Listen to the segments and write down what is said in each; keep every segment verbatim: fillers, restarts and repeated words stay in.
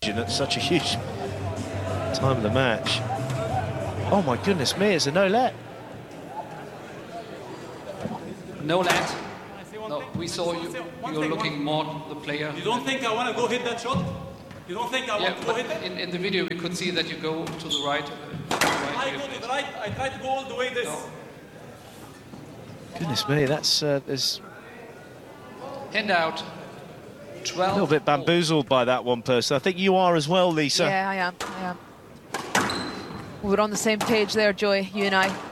at such a huge time of the match. Oh my goodness me, it's a no-let. No let. No, we saw you. You're looking more the player. You don't think I want to go hit that shot? You don't think I Yeah, want to go hit it? in, in the video we could see that you go to the right. Uh, right I go to the right. I try to go all the way this. No. Goodness me, that's uh, there's Hand out. twelve. a little bit bamboozled by that one person. I think you are as well, Lisa. Yeah, I am. I am. We're on the same page there, Joy, you and I.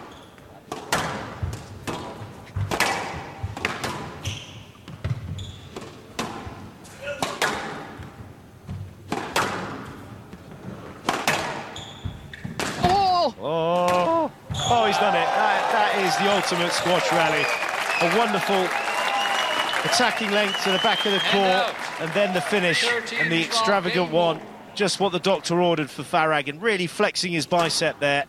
Oh! Oh, oh, he's done it. That, that is the ultimate squash rally. A wonderful attacking length to the back of the court, and then the finish and the extravagant one. Just what the doctor ordered for Farag, and really flexing his bicep there.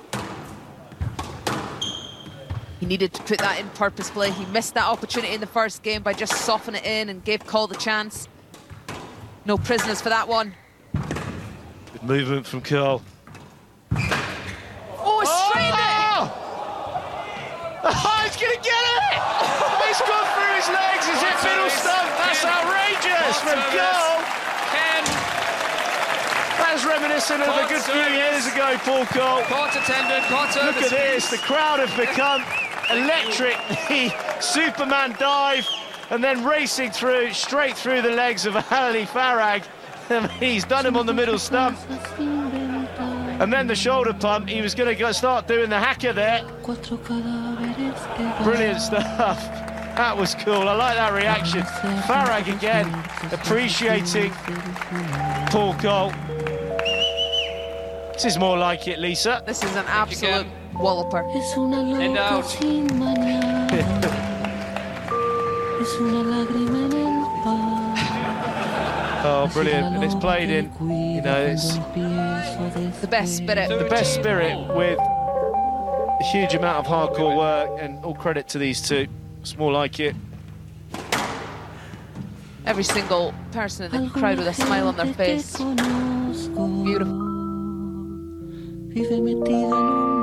He needed to put that in purpose play. He missed that opportunity in the first game by just softening it in and gave Cole the chance. No prisoners for that one. Good movement from Curl. Oh, it's straight Oh! Oh, he's going to get it! He's gone through his legs. Is it middle stump? That's outrageous from Curl. That's reminiscent of a good few years ago, Paul Cole. Court attendant, court Look at this, the crowd have become electric. The Superman dive and then racing through, straight through the legs of Ali Farag. He's done him on the middle stump. And then the shoulder pump, he was going to go start doing the hacker there. Brilliant stuff. That was cool, I like that reaction. Farag again, appreciating Paul Cole. This is more like it, Lisa. This is an absolute walloper. Hand out. Oh, brilliant. And it's played in, you know, it's The best spirit. the best spirit with a huge amount of hardcore work, and all credit to these two. It's more like it. Every single person in the crowd with a smile on their face. Beautiful. Vive metida en un